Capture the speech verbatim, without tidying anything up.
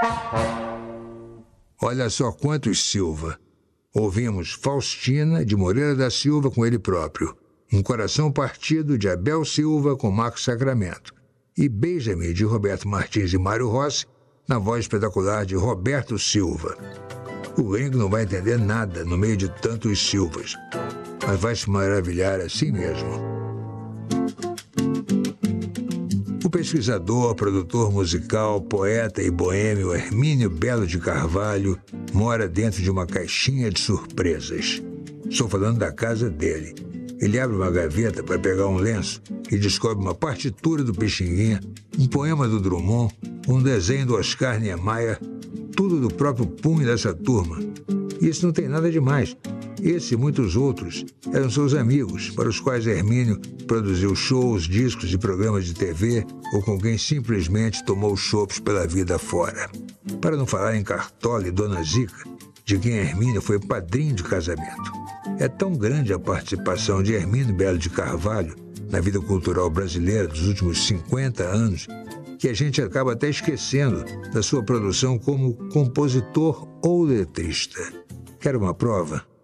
Olha só quantos Silva. Ouvimos Faustina, de Moreira da Silva, com ele próprio. Um Coração Partido, de Abel Silva, com Marcos Sacramento. E Beija-me, de Roberto Martins e Mário Rossi, na voz espetacular de Roberto Silva. O gringo não vai entender nada no meio de tantos Silvas, mas vai se maravilhar assim mesmo. O pesquisador, produtor musical, poeta e boêmio Hermínio Belo de Carvalho mora dentro de uma caixinha de surpresas. Estou falando da casa dele. Ele abre uma gaveta para pegar um lenço e descobre uma partitura do Pixinguinha, um poema do Drummond, um desenho do Oscar Niemeyer, tudo do próprio punho dessa turma. Isso não tem nada demais. Esse e muitos outros eram seus amigos, para os quais Hermínio produziu shows, discos e programas de T V, ou com quem simplesmente tomou chopes pela vida fora. Para não falar em Cartola e Dona Zica, de quem Hermínio foi padrinho de casamento. É tão grande a participação de Hermínio Belo de Carvalho na vida cultural brasileira dos últimos cinquenta anos que a gente acaba até esquecendo da sua produção como compositor ou letrista. Quer uma prova?